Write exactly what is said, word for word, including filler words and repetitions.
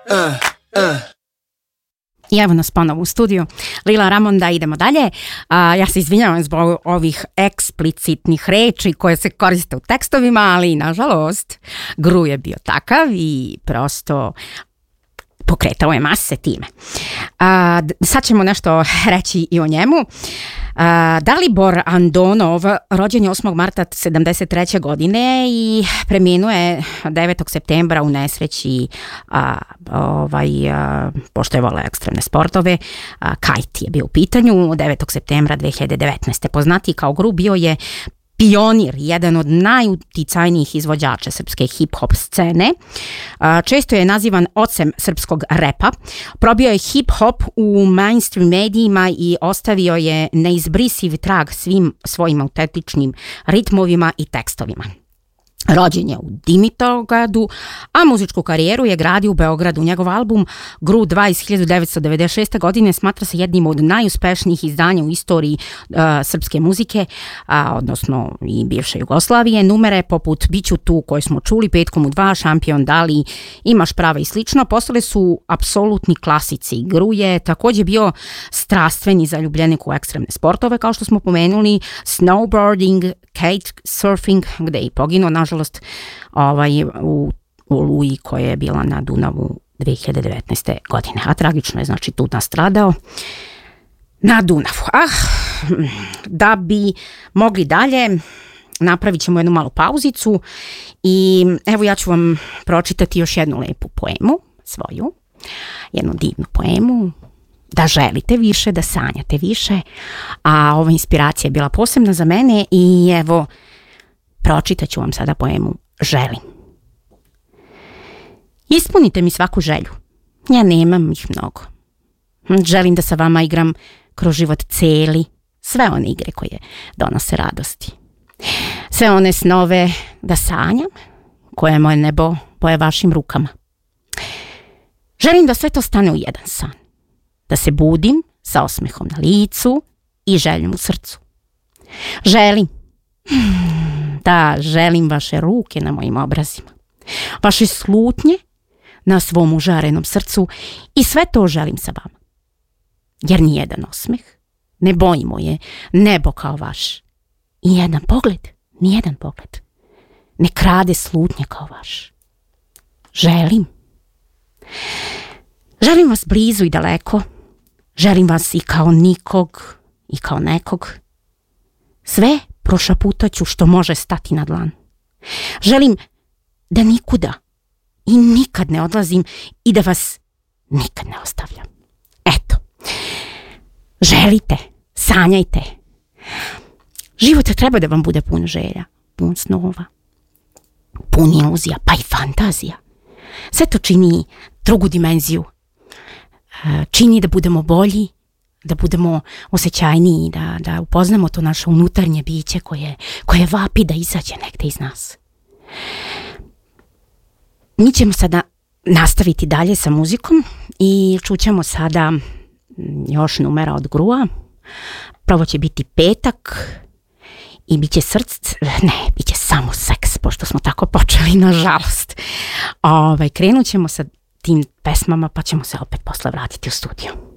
I evo nas ponovo u studiju. Lila Ramonda, idemo dalje. A, ja se izvinjavam zbog ovih eksplicitnih reči koje se koriste u tekstovima, ali nažalost Gru je bio takav i prosto pokretao je mase time. A, sad ćemo nešto reći i o njemu. A, Dalibor Andonov rođen je osmog marta sedamdeset treće godine i preminuo je devetog septembra u nesreći, a, ovaj, a, pošto je voleo ekstremne sportove. A, kajt je bio u pitanju. Devetog septembra dve hiljade devetnaeste. Poznatiji kao Gru, bio je pionir, jedan od najuticajnijih izvođača srpske hip-hop scene. Često je nazivan ocem srpskog repa. Probio je hip-hop u mainstream medijima i ostavio je neizbrisiv trag svim svojim autentičnim ritmovima i tekstovima. Rođen je u Dimitrovgradu, a muzičku karijeru je gradio u Beogradu. Njegov album Gru dva iz hiljade devetsto devedeset šeste. godine smatra se jednim od najuspešnijih izdanja u istoriji uh, srpske muzike, a, odnosno i bivše Jugoslavije. Numere poput Biću tu koje smo čuli, Petkom u dva, Šampion, Dali, Imaš prava i slično postale su apsolutni klasici. Gru je također bio strastven i zaljubljenik u ekstremne sportove, kao što smo pomenuli, snowboarding, kitesurfing, gde je i poginuo, nažalost, ovaj, u oluji koja je bila na Dunavu dve hiljade devetnaeste. godine. A tragično je, znači, tu nastradao na Dunavu. Ah, da bi mogli dalje, napravit ćemo jednu malu pauzicu i evo ja ću vam pročitati još jednu lepu poemu, svoju, jednu divnu poemu, da želite više, da sanjate više, a ova inspiracija je bila posebna za mene i evo, pročitat ću vam sada poemu Želim. Ispunite mi svaku želju, ja nemam ih mnogo. Želim da sa vama igram kroz život celi, sve one igre koje donose radosti. Sve one snove da sanjam, koje je moje nebo boje vašim rukama. Želim da sve to stane u jedan san. Da se budim sa osmehom na licu i željom u srcu. Želim, da želim vaše ruke na mojim obrazima, vaše slutnje na svom užarenom srcu i sve to želim sa vama. Jer nijedan osmeh ne boji moje nebo kao vaš. I jedan pogled, nijedan pogled ne krade slutnje kao vaš. Želim. Želim vas blizu i daleko. Želim vas i kao nikog i kao nekog. Sve prošaputaću što može stati na dlan. Želim da nikuda i nikad ne odlazim i da vas nikad ne ostavljam. Eto, želite, sanjajte. Život treba da vam bude pun želja, pun snova, pun iluzija, pa i fantazija. Sve to čini drugu dimenziju. Čini da budemo bolji, da budemo osjećajniji, da, da upoznamo to naše unutarnje biće koje, koje vapi da izađe negde iz nas. Mi ćemo sada nastaviti dalje sa muzikom i čućemo sada još numera od Grua. Prvo će biti Petak i bit će srce, ne, bit će samo seks, pošto smo tako počeli, nažalost. Ovaj, krenut ćemo sa tim pesmama, pa ćemo se opet posle vratiti u studiju.